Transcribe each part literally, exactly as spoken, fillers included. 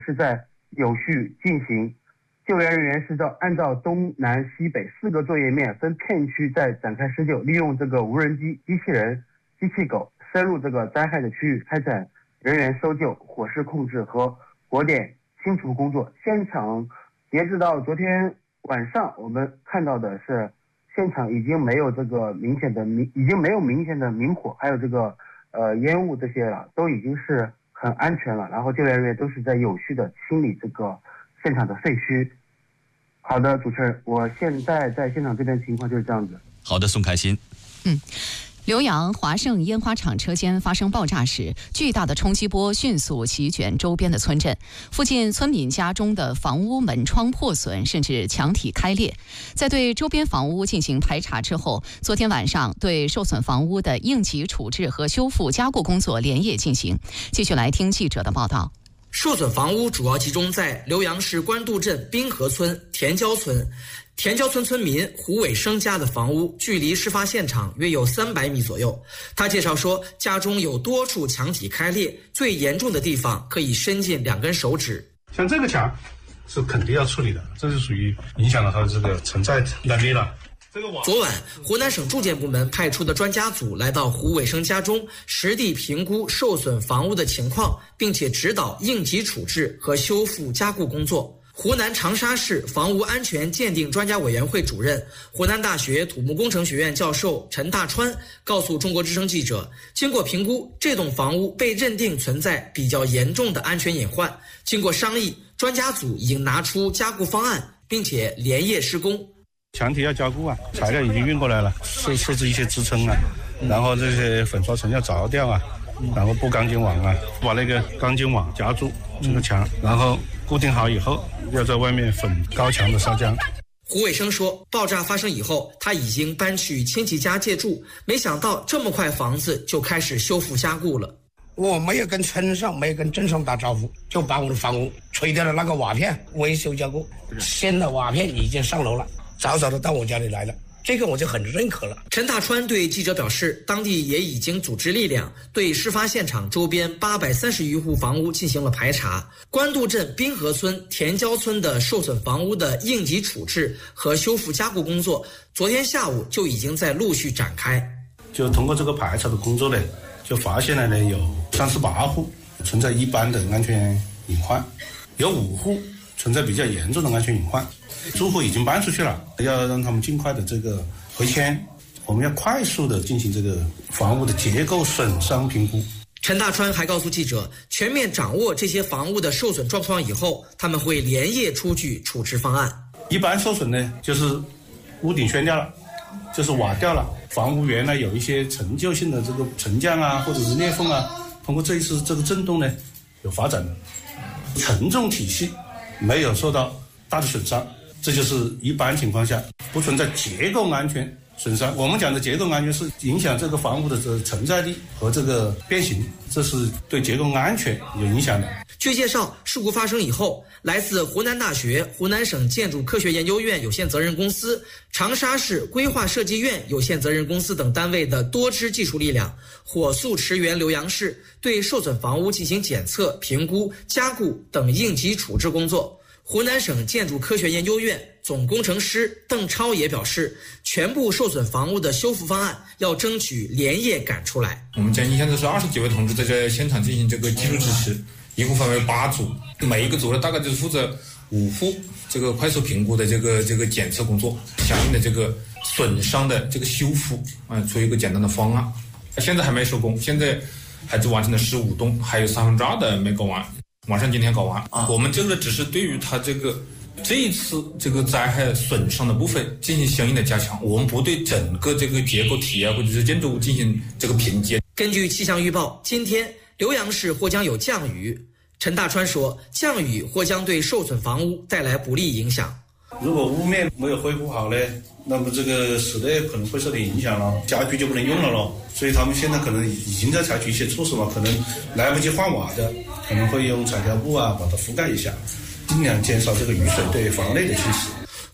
是在有序进行。救援人员是照按照东南西北四个作业面分片区在展开施救，利用这个无人机、机器人、机器狗深入这个灾害的区域，开展人员搜救、火势控制和火点清除工作。现场截止到昨天晚上，我们看到的是现场已经没有这个明显的明，已经没有明显的明火，还有这个呃烟雾这些了，都已经是很安全了。然后救援人员都是在有序的清理这个现场的废墟。好的，主持人，我现在在现场这边情况就是这样子。 好的，宋开心。 嗯。浏阳华盛烟花厂车间发生爆炸时，巨大的冲击波迅速席卷周边的村镇，附近村民家中的房屋门窗破损，甚至墙体开裂。在对周边房屋进行排查之后，昨天晚上对受损房屋的应急处置和修复加固工作连夜进行。继续来听记者的报道。 受损房屋主要集中在浏阳市官渡镇滨河村、田郊村。田郊村村民胡伟生家的房屋距离事发现场约有三百米左右。他介绍说，家中有多处墙体开裂，最严重的地方可以伸进两根手指。 像这个墙是肯定要处理的，这是属于影响了他的这个承载能力了。 昨晚，湖南省住建部门派出的专家组来到胡伟生家中，实地评估受损房屋的情况，并且指导应急处置和修复加固工作。湖南长沙市房屋安全鉴定专家委员会主任、湖南大学土木工程学院教授陈大川告诉中国之声记者，经过评估，这栋房屋被认定存在比较严重的安全隐患。经过商议，专家组已经拿出加固方案，并且连夜施工。 墙体要加固啊，材料已经运过来了，设设置一些支撑啊，然后这些粉刷层要凿掉啊，然后布钢筋网啊，把那个钢筋网夹住这个墙，然后固定好以后，要在外面粉高强的砂浆。 胡伟生说，爆炸发生以后，他已经搬去亲戚家借住，没想到这么快房子就开始修复加固了。 我没有跟村上、没有跟镇上打招呼，就把我的房屋吹掉了那个瓦片，维修加固，新的瓦片已经上楼了，早早的到我家里来了。这个我就很认可了。 陈大川对记者表示，当地也已经组织力量对事发现场周边八百三十余户房屋进行了排查。官渡镇滨河村、田郊村的受损房屋的应急处置和修复加固工作，昨天下午就已经在陆续展开。 就通过这个排查的工作呢，就发现了呢有三十八户存在一般的安全隐患，有五户存在比较严重的安全隐患。住户已经搬出去了，要让他们尽快的这个回迁。我们要快速的进行这个房屋的结构损伤评估。 陈大川还告诉记者，全面掌握这些房屋的受损状况以后，他们会连夜出具处置方案。 一般受损呢，就是屋顶掀掉了，就是瓦掉了，房屋原来有一些陈旧性的这个沉降啊，或者是裂缝啊，通过这一次这个震动呢，有发展的。承重体系没有受到大的损伤。这就是一般情况下不存在结构安全损伤。我们讲的结构安全是影响这个房屋的这个承载力和这个变形，这是对结构安全有影响的。 据介绍，事故发生以后，来自湖南大学、湖南省建筑科学研究院有限责任公司、长沙市规划设计院有限责任公司等单位的多支技术力量火速驰援浏阳市，对受损房屋进行检测、评估、加固等应急处置工作。湖南省建筑科学研究院总工程师邓超也表示，全部受损房屋的修复方案要争取连夜赶出来。 我们建议现在是二十几位同志在这现场进行这个技术支持，一共分为八组，每一个组呢大概就是负责五户这个快速评估的这个这个检测工作，相应的这个损伤的这个修复啊、呃，出一个简单的方案。现在还没收工，现在还只完成了十五栋，还有三分之二的没搞完。晚上今天搞完啊，我们这个只是对于它这个这一次这个灾害损伤的部分进行相应的加强，我们不对整个这个结构体啊或者是建筑物进行这个评级。 根据气象预报，今天浏阳市或将有降雨。陈大川说，降雨或将对受损房屋带来不利影响。 如果屋面没有恢复好呢，那么这个室内可能会受点影响了，家具就不能用了咯。所以他们现在可能已经在采取一些措施嘛，可能来不及换瓦的，可能会用彩条布啊把它覆盖一下，尽量减少这个雨水对房内的侵蚀。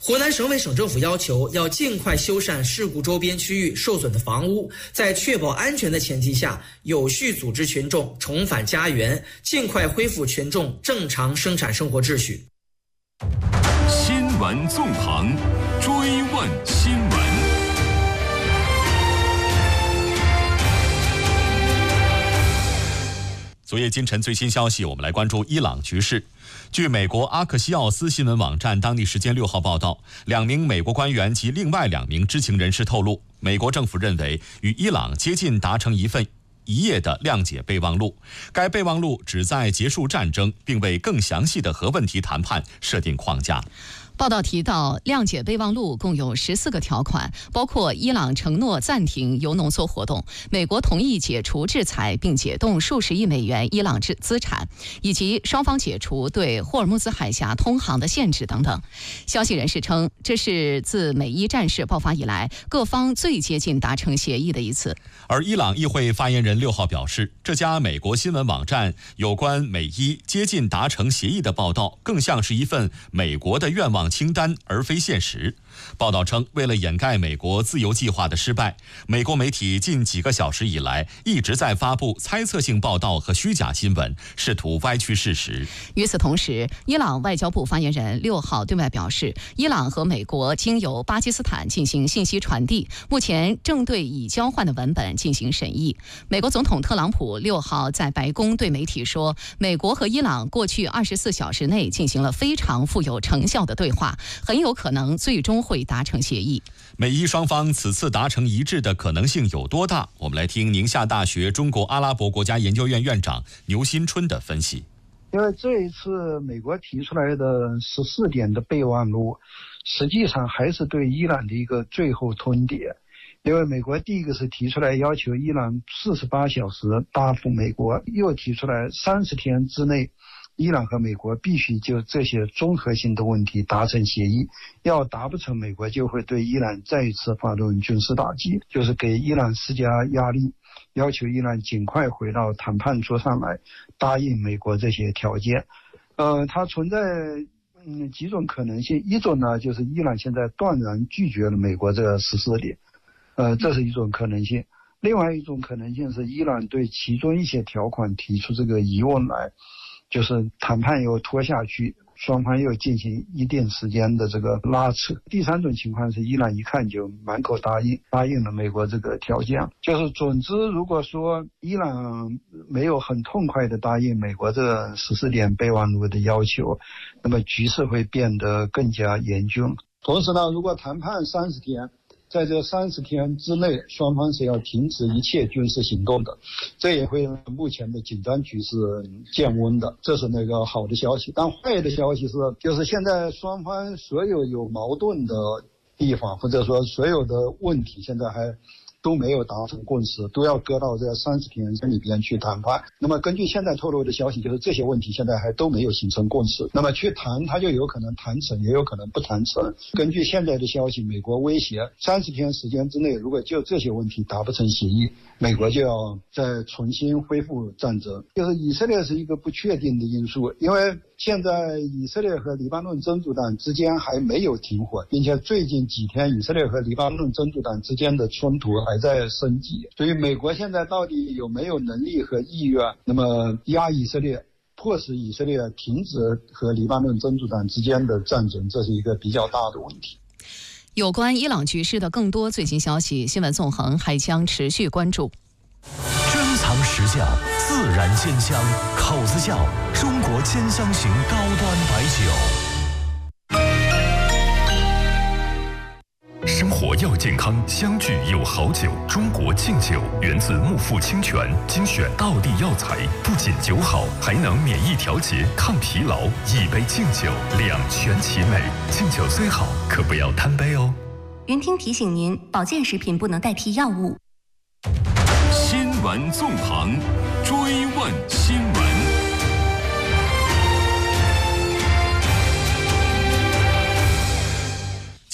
湖南省委省政府要求要尽快修缮事故周边区域受损的房屋，在确保安全的前提下，有序组织群众重返家园，尽快恢复群众正常生产生活秩序。 新闻纵横，追问新闻。 昨夜今晨最新消息，我们来关注伊朗局势。据美国阿克西奥斯新闻网站当地时间六号报道，两名美国官员及另外两名知情人士透露，美国政府认为与伊朗接近达成一份一页的谅解备忘录，该备忘录旨在结束战争，并为更详细的核问题谈判设定框架。 报道提到，谅解备忘录共有十四个条款，包括伊朗承诺暂停铀浓缩活动，美国同意解除制裁并解冻数十亿美元伊朗资产，以及双方解除对霍尔木兹海峡通航的限制等等。消息人士称，这是自美伊战事爆发以来各方最接近达成协议的一次。 而伊朗议会发言人六号表示，这家美国新闻网站有关美伊接近达成协议的报道，更像是一份美国的愿望清单，而非现实。报道称，为了掩盖美国自由计划的失败，美国媒体近几个小时以来一直在发布猜测性报道和虚假新闻，试图歪曲事实。 与此同时，伊朗外交部发言人六号对外表示，伊朗和美国经由巴基斯坦进行信息传递，目前正对已交换的文本进行审议。美国总统特朗普六号在白宫对媒体说，美国和伊朗过去二十四小时内进行了非常富有成效的对话，很有可能最终会达成协议。 美伊双方此次达成一致的可能性有多大？我们来听宁夏大学中国阿拉伯国家研究院院长牛新春的分析。 因为这一次美国提出来的十四点的备忘录，实际上还是对伊朗的一个最后通牒。因为美国第一个是提出来要求伊朗四十八小时答复美国，又提出来三十天之内伊朗和美国必须就这些综合性的问题达成协议，要达不成，美国就会对伊朗再一次发动军事打击，就是给伊朗施加压力，要求伊朗尽快回到谈判桌上来，答应美国这些条件。呃，它存在嗯几种可能性，一种呢就是伊朗现在断然拒绝了美国这十四点，呃，这是一种可能性。另外一种可能性是伊朗对其中一些条款提出这个疑问来，就是谈判又拖下去，双方又进行一定时间的这个拉扯。第三种情况是伊朗一看就满口答应，答应了美国这个条件。就是总之，如果说伊朗没有很痛快的答应美国这十四点备忘录的要求，那么局势会变得更加严峻。同时呢，如果谈判三十天，在这三十天之内，双方是要停止一切军事行动的，这也会让目前的紧张局势降温的，这是那个好的消息。但坏的消息是，就是现在双方所有有矛盾的地方，或者说所有的问题，现在还都没有达成共识，都要搁到这三十天里边去谈判。那么根据现在透露的消息，就是这些问题现在还都没有形成共识。那么去谈，它就有可能谈成，也有可能不谈成。根据现在的消息，美国威胁三十天时间之内，如果就这些问题达不成协议，美国就要再重新恢复战争。就是以色列是一个不确定的因素，因为现在以色列和黎巴嫩真主党之间还没有停火，并且最近几天以色列和黎巴嫩真主党之间的冲突还在升级，所以美国现在到底有没有能力和意愿，那么压以色列，迫使以色列停止和黎巴嫩真主党之间的战争，这是一个比较大的问题。 有关伊朗局势的更多最新消息，新闻纵横还将持续关注。 珍藏实窖，自然鲜香，口子窖，中国兼香型高端白酒。生活要健康，相聚有好酒。中国敬酒源自木富清泉，精选道地药材，不仅酒好，还能免疫调节、抗疲劳。一杯敬酒，两全其美。敬酒虽好，可不要贪杯哦。 云听提醒您，保健食品不能代替药物。 新闻纵横，追问新闻。 继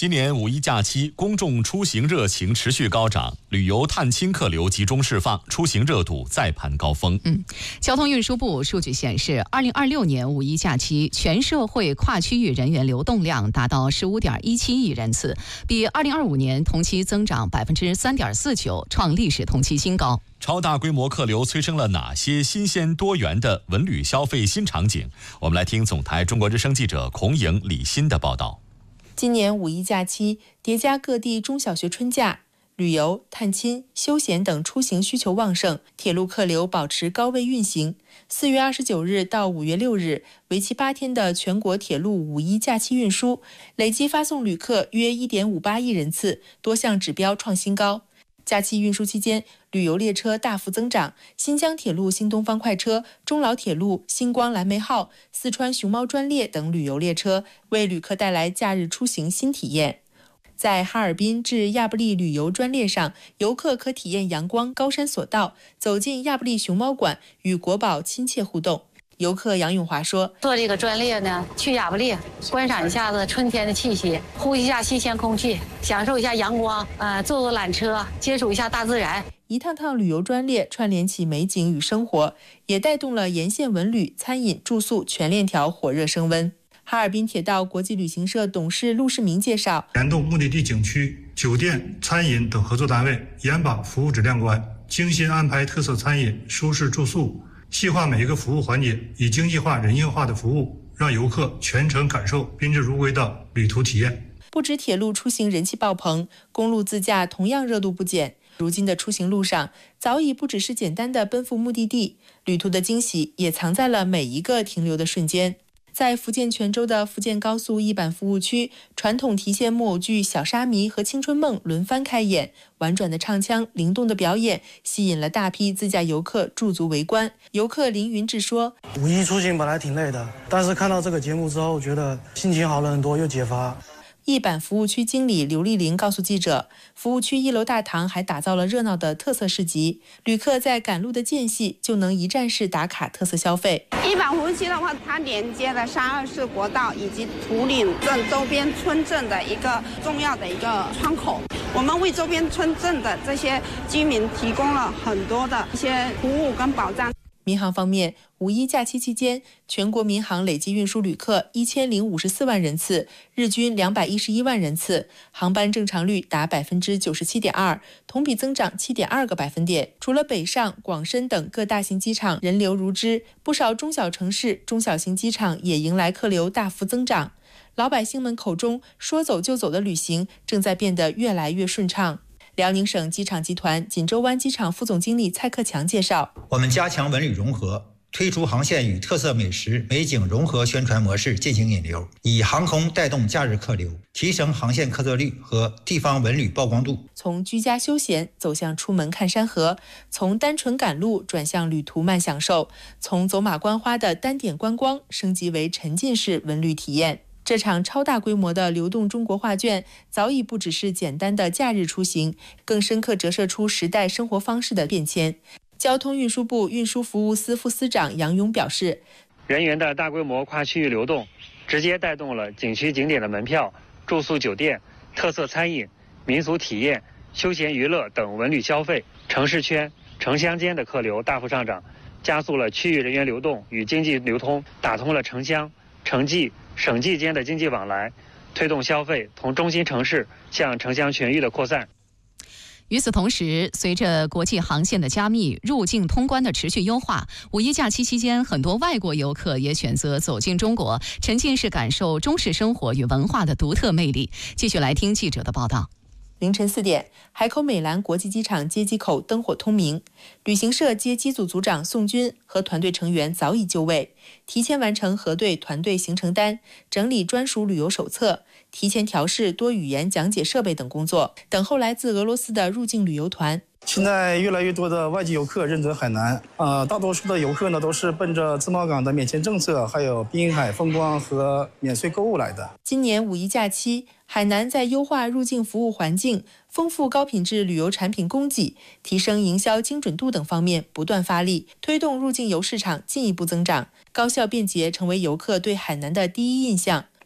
今年五一假期，公众出行热情持续高涨，旅游探亲客流集中释放，出行热度再攀高峰。 嗯，交通运输部数据显示，二零二六年五一假期全社会跨区域人员流动量达到十五点一七亿人次，比二零二五年同期增长百分之三点四九，创历史同期新高。 超大规模客流催生了哪些新鲜多元的文旅消费新场景？我们来听总台中国之声记者孔颖、李欣的报道。 今年五一假期叠加各地中小学春假，旅游、探亲、休闲等出行需求旺盛，铁路客流保持高位运行。四月二十九日到五月六日，为期八天的全国铁路五一假期运输，累计发送旅客约 一点五八亿人次，多项指标创新高。假期运输期间，旅游列车大幅增长，新疆铁路新东方快车、中老铁路星光蓝莓号、四川熊猫专列等旅游列车为旅客带来假日出行新体验。在哈尔滨至亚布力旅游专列上，游客可体验阳光高山索道，走进亚布力熊猫馆，与国宝亲切互动。游客杨永华说：“ 坐这个专列呢，去亚布力观赏一下子春天的气息，呼吸一下新鲜空气，享受一下阳光，呃，坐坐缆车，接触一下大自然。” 一趟趟旅游专列串联起美景与生活，也带动了沿线文旅、餐饮、住宿全链条火热升温。哈尔滨铁道国际旅行社董事陆世明介绍， 联动目的地景区、酒店、餐饮等合作单位，严把服务质量关，精心安排特色餐饮、舒适住宿，细化每一个服务环节，以经济化、人性化的服务，让游客全程感受宾至如归的旅途体验。 不止铁路出行人气爆棚，公路自驾同样热度不减。如今的出行路上，早已不只是简单的奔赴目的地，旅途的惊喜也藏在了每一个停留的瞬间。在福建泉州的福建高速一板服务区，传统提线木偶剧《小沙弥》和《青春梦》轮番开演，婉转的唱腔、灵动的表演，吸引了大批自驾游客驻足围观。游客林云志说：“ 五一出行本来挺累的，但是看到这个节目之后，觉得心情好了很多，又解乏。” 一板服务区经理刘丽玲告诉记者，服务区一楼大堂还打造了热闹的特色市集，旅客在赶路的间隙就能一站式打卡特色消费。 一板服务区的话，它连接了三二四国道以及图岭镇周边村镇的一个重要的一个窗口，我们为周边村镇的这些居民提供了很多的一些服务跟保障。 民航方面，五一假期期间，全国民航累计运输旅客一千零五十四万人次，日均两百一十一万人次，航班正常率达百分之九十七点二，同比增长七点二个百分点。除了北上、广深等各大型机场人流如织，不少中小城市、中小型机场也迎来客流大幅增长。老百姓们口中说走就走的旅行，正在变得越来越顺畅。辽宁省机场集团锦州湾机场副总经理蔡克强介绍， 我们加强文旅融合，推出航线与特色美食、美景融合宣传模式进行引流，以航空带动假日客流，提升航线客座率和地方文旅曝光度。 从居家休闲走向出门看山河，从单纯赶路转向旅途慢享受，从走马观花的单点观光升级为沉浸式文旅体验。这场超大规模的流动中国画卷早已不只是简单的假日出行，更深刻折射出时代生活方式的变迁。交通运输部运输服务司副司长杨勇表示， 人员的大规模跨区域流动，直接带动了景区景点的门票、住宿酒店、特色餐饮、民俗体验、休闲娱乐等文旅消费，城市圈、城乡间的客流大幅上涨，加速了区域人员流动与经济流通，打通了城乡、城际、省际间的经济往来，推动消费从中心城市向城乡全域的扩散。 与此同时，随着国际航线的加密、入境通关的持续优化，五一假期期间，很多外国游客也选择走进中国，沉浸式感受中式生活与文化的独特魅力。继续来听记者的报道。 凌晨四点，海口美兰国际机场接机口灯火通明，旅行社接机组组长宋军和团队成员早已就位，提前完成核对团队行程单、整理专属旅游手册、提前调试多语言讲解设备等工作，等候来自俄罗斯的入境旅游团。 现在越来越多的外籍游客认准海南，呃，大多数的游客呢都是奔着自贸港的免签政策，还有滨海风光和免税购物来的。 今年五一假期，海南在优化入境服务环境、丰富高品质旅游产品供给、提升营销精准度等方面不断发力，推动入境游市场进一步增长，高效便捷成为游客对海南的第一印象。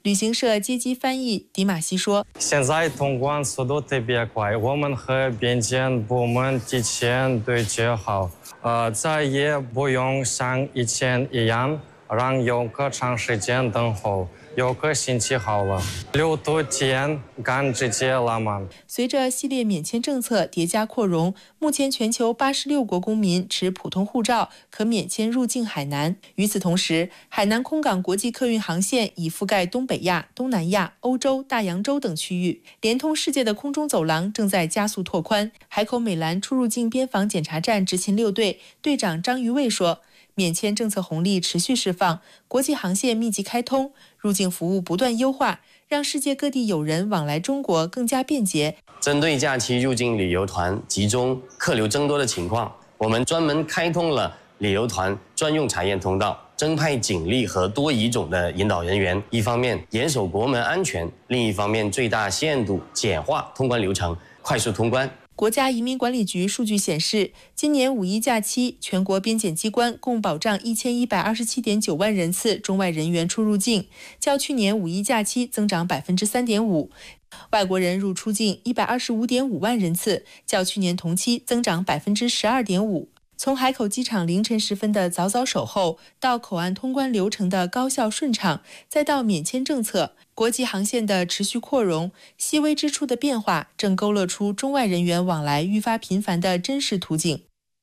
旅行社接机翻译迪马西说：“ 现在通关速度特别快，我们和边检部门提前对接好，呃，再也不用像以前一样让游客长时间等候。”游客心情好了，六度天敢直接了吗？ 随着系列免签政策叠加扩容，目前全球八十六国公民持普通护照可免签入境海南。与此同时，海南空港国际客运航线已覆盖东北亚、东南亚、欧洲、大洋洲等区域，连通世界的空中走廊正在加速拓宽。海口美兰出入境边防检查站执勤六队队长张于卫说：“免签政策红利持续释放，国际航线密集开通，入境服务不断优化，让世界各地友人往来中国更加便捷。” 针对假期入境旅游团集中客流增多的情况，我们专门开通了旅游团专用查验通道，增派警力和多语种的引导人员，一方面严守国门安全，另一方面最大限度简化通关流程，快速通关。 国家移民管理局数据显示，今年五一假期，全国边检机关共保障一千一百二十七点九万人次中外人员出入境，较去年五一假期增长百分之三点五。外国人入出境一百二十五点五万人次，较去年同期增长百分之十二点五。从海口机场凌晨时分的早早守候，到口岸通关流程的高效顺畅，再到免签政策、国际航线的持续扩容，细微之处的变化正勾勒出中外人员往来愈发频繁的真实图景。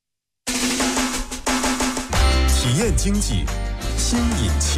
体验经济新引擎。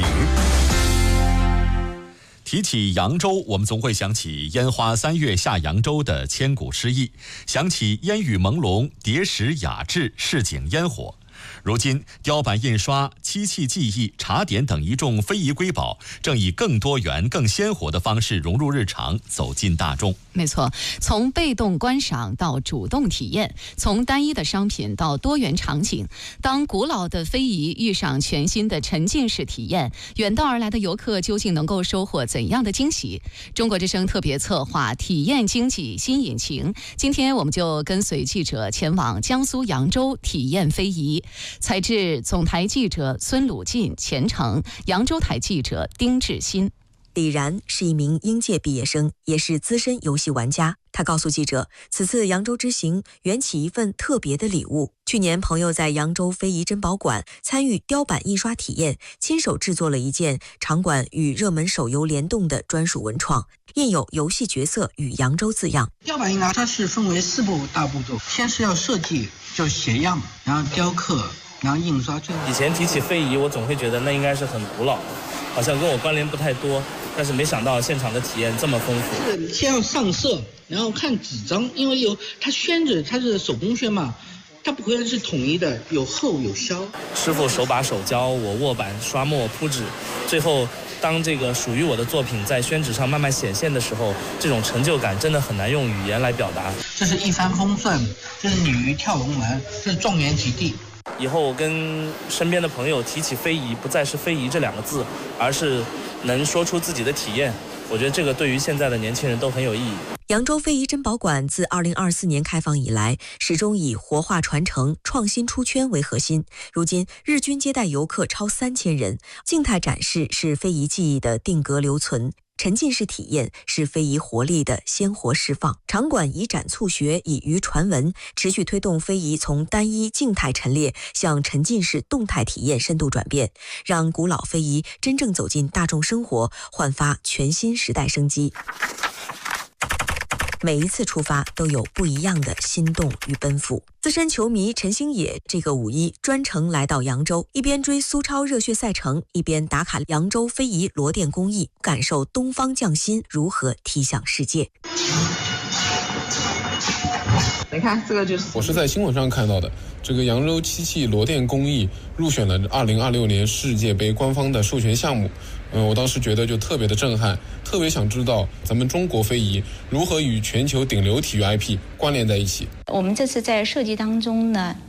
提起扬州，我们总会想起烟花三月下扬州的千古诗意，想起烟雨朦胧、叠石雅致、市井烟火。如今，雕版印刷、漆器技艺、茶点等一众非遗瑰宝，正以更多元、更鲜活的方式融入日常，走进大众。 没错，从被动观赏到主动体验，从单一的商品到多元场景。当古老的非遗遇上全新的沉浸式体验，远道而来的游客究竟能够收获怎样的惊喜？中国之声特别策划体验经济新引擎，今天我们就跟随记者前往江苏扬州体验非遗。采制总台记者孙鲁进、钱程，扬州台记者丁志新。 李然是一名应届毕业生，也是资深游戏玩家。他告诉记者，此次扬州之行缘起一份特别的礼物。去年朋友在扬州非遗珍宝馆参与雕版印刷体验，亲手制作了一件场馆与热门手游联动的专属文创，印有游戏角色与扬州字样。 雕版印刷它是分为四步大步骤，先是要设计，就写样，然后雕刻，然后印刷。 以前提起非遗，我总会觉得那应该是很古老，好像跟我关联不太多，但是没想到现场的体验这么丰富。 是先要上色，然后看纸张，因为有它宣纸，它是手工宣嘛，它不会是统一的，有厚有削。 师傅手把手教我握板、刷墨、铺纸，最后当这个属于我的作品在宣纸上慢慢显现的时候，这种成就感真的很难用语言来表达。 这是一帆风顺，这是鲤鱼跳龙门，这是状元及第。 以后我跟身边的朋友提起非遗，不再是非遗这两个字，而是能说出自己的体验。我觉得这个对于现在的年轻人都很有意义。 扬州非遗珍宝馆自二零二四年开放以来，始终以活化传承、创新出圈为核心。如今，日均接待游客超三千人。静态展示是非遗技艺的定格留存，沉浸式体验是非遗活力的鲜活释放。场馆以展促学，以渔传文，持续推动非遗从单一静态陈列向沉浸式动态体验深度转变，让古老非遗真正走进大众生活，焕发全新时代生机。每一次出发都有不一样的心动与奔赴。资深球迷陈星野这个五一专程来到扬州，一边追苏超热血赛程，一边打卡扬州非遗罗店工艺，感受东方匠心如何踢向世界。 你看这个就是我是在新闻上看到的，这个扬州漆器罗店工艺入选了二零二六年世界杯官方的授权项目。嗯，我当时觉得就特别的震撼，特别想知道咱们中国非遗如何与全球顶流体育 I P 关联在一起。 我们这次在设计当中呢，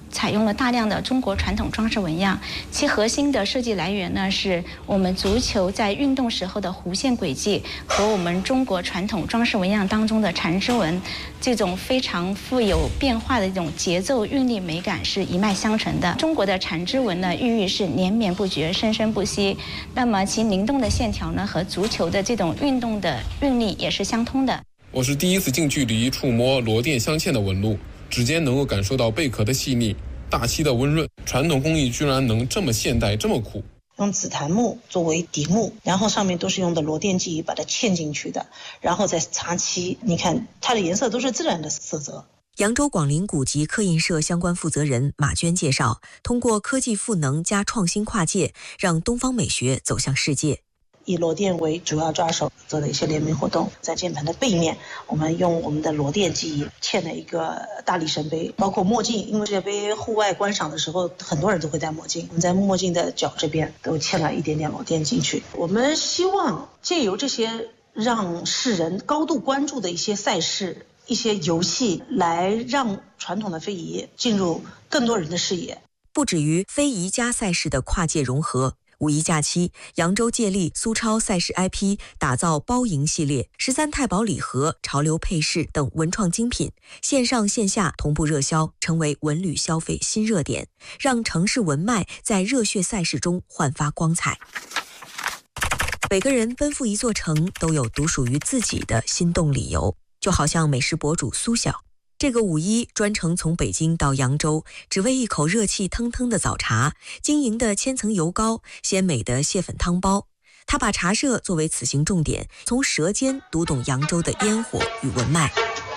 采用了大量的中国传统装饰纹样，其核心的设计来源呢是我们足球在运动时候的弧线轨迹和我们中国传统装饰纹样当中的缠枝纹，这种非常富有变化的一种节奏韵律美感是一脉相承的。中国的缠枝纹呢寓意是连绵不绝、生生不息，那么其灵动的线条呢和足球的这种运动的韵律也是相通的。 我是第一次近距离触摸螺钿镶嵌的纹路，指尖能够感受到贝壳的细腻，大漆的温润，传统工艺居然能这么现代这么酷。 用紫檀木作为底木，然后上面都是用的螺钿技艺把它嵌进去的，然后再擦漆，你看它的颜色都是自然的色泽。 扬州广陵古籍刻印社相关负责人马娟介绍，通过科技赋能加创新跨界，让东方美学走向世界。 以螺钿为主要抓手做的一些联名活动，在键盘的背面，我们用我们的螺钿技艺嵌了一个大力神杯，包括墨镜，因为这杯户外观赏的时候，很多人都会戴墨镜，我们在墨镜的角这边都嵌了一点点螺钿进去。我们希望借由这些让世人高度关注的一些赛事、一些游戏，来让传统的非遗进入更多人的视野。 不止于非遗加赛事的跨界融合。五一假期，扬州借力苏超赛事 I P 打造包赢系列、十三太保礼盒、潮流配饰等文创精品，线上线下同步热销，成为文旅消费新热点，让城市文脉在热血赛事中焕发光彩。每个人奔赴一座城，都有独属于自己的心动理由，就好像美食博主苏晓。这个五一专程从北京到扬州，只为一口热气腾腾的早茶，晶莹的千层油糕，鲜美的蟹粉汤包。他把茶社作为此行重点，从舌尖读懂扬州的烟火与文脉。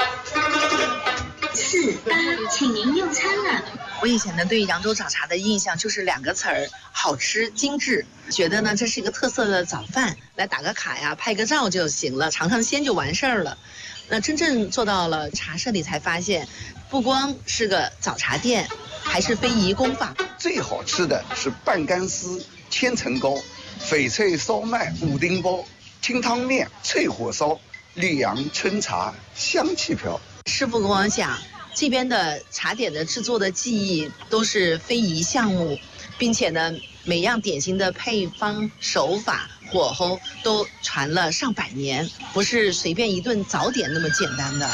四八，请您用餐了。我以前呢对扬州早茶的印象就是两个词儿：好吃、精致。觉得呢这是一个特色的早饭，来打个卡呀，拍个照就行了，尝尝鲜就完事儿了。那真正做到了茶社里才发现，不光是个早茶店，还是非遗工坊。 最好吃的是半干丝、千层糕、翡翠烧麦、五丁包、清汤面、脆火烧、溧阳春茶，香气飘。 师傅跟我讲，这边的茶点的制作的技艺都是非遗项目，并且呢，每样点心的配方、手法、火候都传了上百年，不是随便一顿早点那么简单的。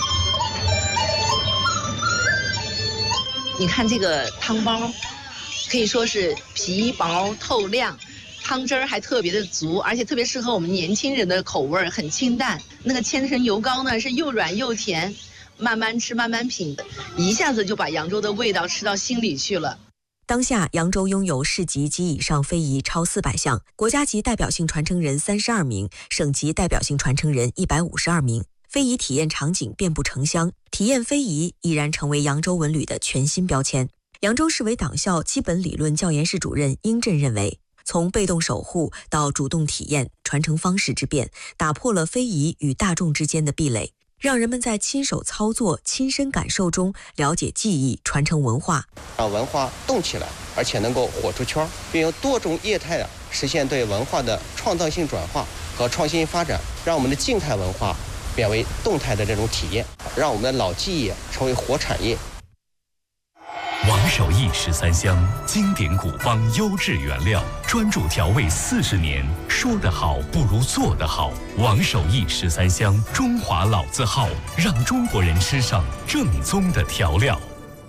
你看这个汤包，可以说是皮薄透亮，汤汁儿还特别的足，而且特别适合我们年轻人的口味，很清淡。那个千层油糕呢，是又软又甜，慢慢吃慢慢品，一下子就把扬州的味道吃到心里去了。 当下，扬州拥有市级及以上非遗超四百项，国家级代表性传承人三十二名，省级代表性传承人一百五十二名，非遗体验场景遍布城乡，体验非遗已然成为扬州文旅的全新标签。扬州市委党校基本理论教研室主任殷震认为，从被动守护到主动体验，传承方式之变，打破了非遗与大众之间的壁垒，让人们在亲手操作、亲身感受中了解技艺，传承文化， 让文化动起来，而且能够火出圈，并用多种业态的实现对文化的创造性转化和创新发展，让我们的静态文化变为动态的这种体验，让我们的老技艺成为活产业。 王守义十三香，经典古方，优质原料，专注调味四十年。说得好不如做得好。王守义十三香，中华老字号，让中国人吃上正宗的调料。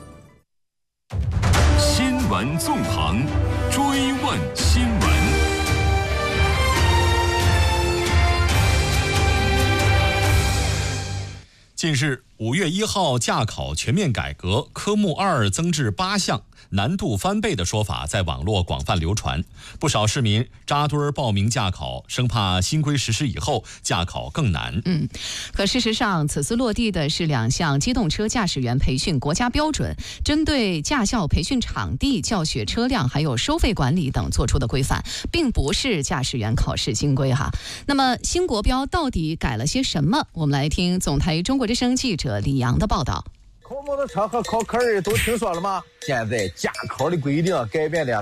新闻纵横，追问新闻。 近日，五月一号驾考全面改革，科目二增至八项，难度翻倍的说法在网络广泛流传。不少市民扎堆报名驾考，生怕新规实施以后驾考更难。 嗯，可事实上，此次落地的是两项机动车驾驶员培训国家标准，针对驾校培训场地、教学车辆还有收费管理等做出的规范，并不是驾驶员考试新规哈。那么新国标到底改了些什么？我们来听总台中国之声记者李阳的报道。 考摩托车和考科二都听说了吗？现在驾考的规定改变了